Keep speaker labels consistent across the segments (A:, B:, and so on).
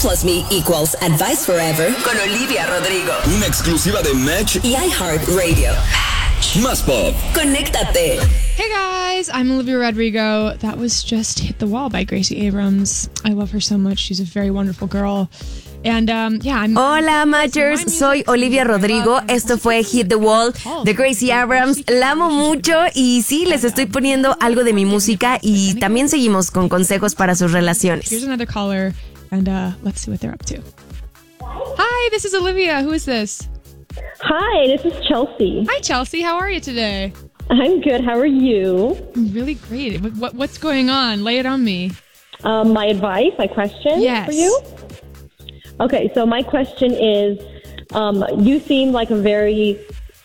A: plus me equals advice forever con Olivia Rodrigo.
B: Una exclusiva de Match
A: y iHeartRadio.
B: Más Pop.
A: Conéctate.
C: Hey guys, I'm Olivia Rodrigo. That was just Hit the Wall by Gracie Abrams. I love her so much. She's a very wonderful girl. And
D: Hola, Matchers. Soy Olivia Rodrigo. Esto fue Hit the Wall de Gracie Abrams. La amo mucho y sí, les estoy poniendo algo de mi música y también seguimos con consejos para sus relaciones.
C: Here's another caller, and let's see what they're up to. Hi, this is Olivia. Who is this?
E: Hi, this is Chelsea.
C: Hi, Chelsea. How are you today?
E: I'm good. How are you?
C: I'm really great. What's going on? Lay it on me.
E: My advice, my question
C: yes.
E: for you? Okay, so my question is, you seem like a very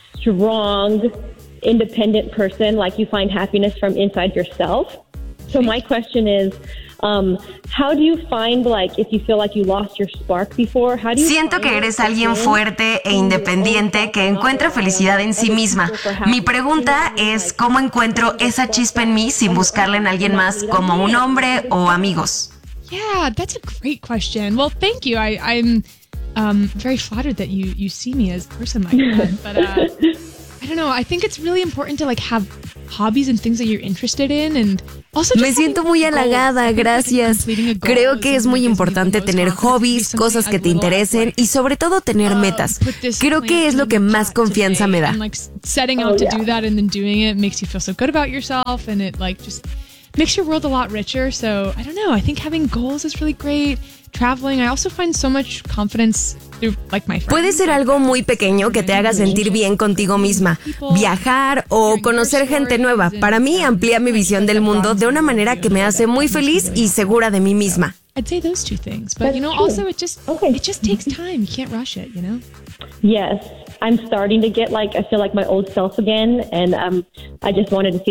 E: strong, independent person, like you find happiness from inside yourself. So my question is, how do you find, like, if you feel like you lost your spark before, how do you
D: Siento que eres alguien fuerte e independiente que encuentra felicidad en sí misma. Mi pregunta es, ¿cómo encuentro esa chispa en mí sin buscarla en alguien más como un hombre o amigos?
C: Yeah, that's a great question. Well, thank you. I'm very flattered that you see me as a person like that. But I don't know. I think it's really important to like have hobbies and things that you're interested in, and also
D: me siento muy halagada, gracias. Creo que es muy importante tener hobbies, cosas que te interesen y sobre todo tener metas. Creo que es lo que más confianza me da.
C: Setting out to do that and then doing it makes you feel so good about yourself, and it like just makes your world a lot richer. So I don't know. I think having goals is really great. Traveling, I also find so much confidence through like my friends.
D: Puede ser algo muy pequeño que te haga sentir bien contigo misma. Viajar o conocer gente nueva. Para mí amplía mi visión del mundo de una manera que me hace muy feliz y segura de mí misma.
C: I'd say those two things, but you know, also it just takes time. You can't rush it, you know?
E: Yes, I'm starting to get like, I feel like my old self again, and I just wanted to see